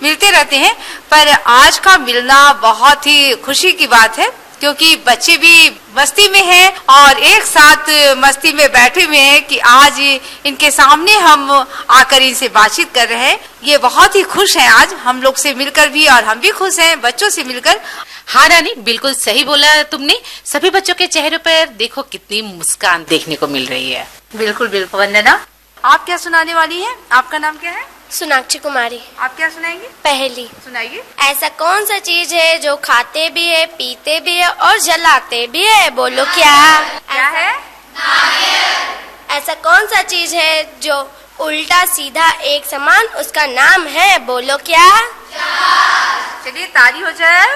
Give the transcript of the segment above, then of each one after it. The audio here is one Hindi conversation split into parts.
मिलते रहते हैं, पर आज का मिलना बहुत ही खुशी की बात है, क्योंकि बच्चे भी मस्ती में हैं और एक साथ मस्ती में बैठे हुए हैं कि आज इनके सामने हम आकर इनसे बातचीत कर रहे हैं। ये बहुत ही खुश हैं आज हम लोग से मिलकर भी, और हम भी खुश हैं बच्चों से मिलकर। हाँ रानी, बिल्कुल सही बोला तुमने। सभी बच्चों के चेहरे पर देखो कितनी मुस्कान देखने को मिल रही है। बिल्कुल बिल्कुल। वंदना, आप क्या सुनाने वाली हैं? आपका नाम क्या है? सोनाक्षी कुमारी। आप क्या सुनाएंगे? पहली। सुनाइए। ऐसा कौन सा चीज है जो खाते भी है, पीते भी है और जलाते भी है? बोलो क्या? क्या है? ऐसा कौन सा चीज है जो उल्टा सीधा एक समान, उसका नाम है? बोलो क्या? चलिए ताली हो जाए।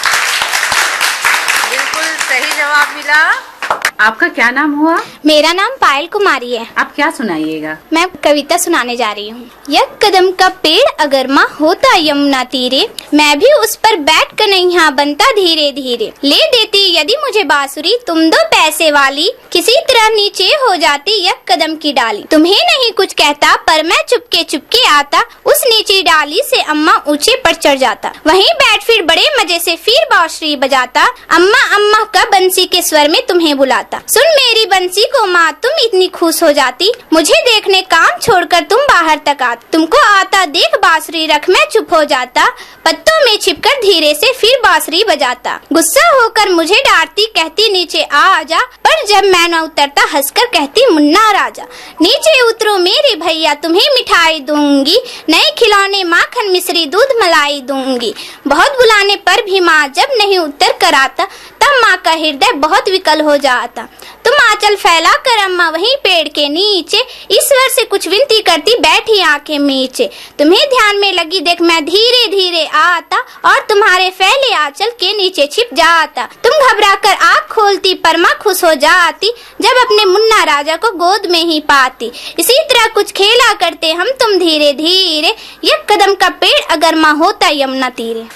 बिल्कुल सही जवाब मिला। आपका क्या नाम हुआ? मेरा नाम पायल कुमारी है। आप क्या सुनाइएगा? मैं कविता सुनाने जा रही हूँ। एक कदम का पेड़ अगर माँ होता यमुना तीरे, मैं भी उस पर बैठ कर कन्हैया बनता धीरे धीरे। ले देती यदि मुझे बांसुरी तुम 2 पैसे वाली, किसी तरह नीचे हो जाती एक कदम की डाली। तुम्हें नहीं कुछ कहता पर मैं चुपके चुपके आता, उस नीची डाली से अम्मा ऊंचे पर चढ़ जाता। वहीं बैठ फिर बड़े मजे से फिर बांसुरी बजाता, अम्मा अम्मा का बंसी के स्वर में तुम्हें बुलाता। सुन मेरी बंसी को माँ तुम इतनी खुश हो जाती, मुझे देखने काम छोड़कर तुम बाहर तक आती। तुमको आता देख बांसुरी रख मैं चुप हो जाता, पत्तों में छिपकर धीरे से फिर बांसुरी बजाता। गुस्सा होकर मुझे डांटती कहती नीचे आ जा, पर जब मैं न उतरता हंसकर कहती मुन्ना राजा। नीचे उतरो मेरे भैया तुम्हें मिठाई दूंगी, नए खिलौने माखन मिश्री दूध मलाई दूंगी। बहुत बुलाने पर भी माँ जब नहीं उत्तर कर आता, तब माँ का हृदय बहुत विकल हो जाता। तुम आंचल फैला कर अम्मा वहीं पेड़ के नीचे, ईश्वर से कुछ विनती करती बैठी आंखें मीचे। तुम्हें ध्यान में लगी देख मैं धीरे धीरे आता, और तुम्हारे फैले आंचल के नीचे छिप जाता। तुम घबरा कर आँख खोलती पर माँ खुश हो जाती, जब अपने मुन्ना राजा को गोद में ही पाती। इसी तरह कुछ खेला करते हम तुम धीरे धीरे, एक कदम का पेड़ अगर माँ होता यमुना तीरे।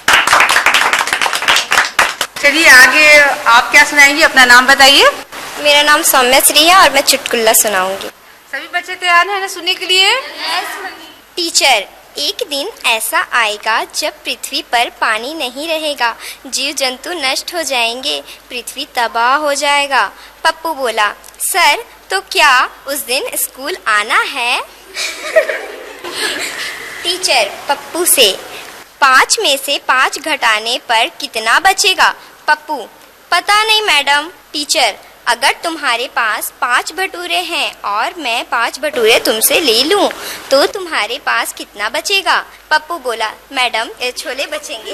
चलिए आगे आप क्या सुनाएंगी? अपना नाम बताइए। मेरा नाम सौम्या श्री है और मैं चुटकुला सुनाऊंगी। सभी बच्चे तैयार हैं ना सुनने के लिए? टीचर, एक दिन ऐसा आएगा जब पृथ्वी पर पानी नहीं रहेगा, जीव जंतु नष्ट हो जाएंगे, पृथ्वी तबाह हो जाएगा। पप्पू बोला, सर तो क्या उस दिन स्कूल आना है? टीचर पप्पू से, 5 में से 5 घटाने पर कितना बचेगा? पप्पू, पता नहीं मैडम। टीचर, अगर तुम्हारे पास 5 भटूरे हैं और मैं 5 भटूरे तुमसे ले लूं, तो तुम्हारे पास कितना बचेगा? पप्पू बोला, मैडम ये छोले बचेंगे।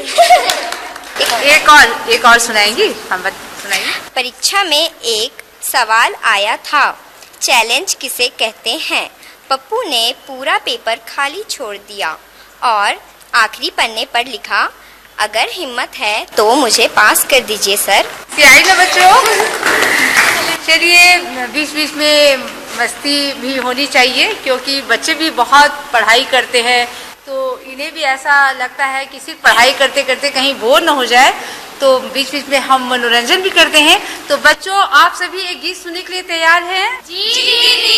एक और सुनाएंगी? हम सुनाइए। परीक्षा में एक सवाल आया था, चैलेंज किसे कहते हैं? पप्पू ने पूरा पेपर खाली छोड़ दिया और आखिरी पन्ने पर लिखा, अगर हिम्मत है तो मुझे पास कर दीजिए सर। आई ना बच्चों? चलिए बीच बीच में मस्ती भी होनी चाहिए, क्योंकि बच्चे भी बहुत पढ़ाई करते हैं, तो इन्हें भी ऐसा लगता है कि सिर्फ पढ़ाई करते करते कहीं बोर न हो जाए, तो बीच बीच में हम मनोरंजन भी करते हैं। तो बच्चों आप सभी एक गीत सुनने के लिए तैयार हैं? जी।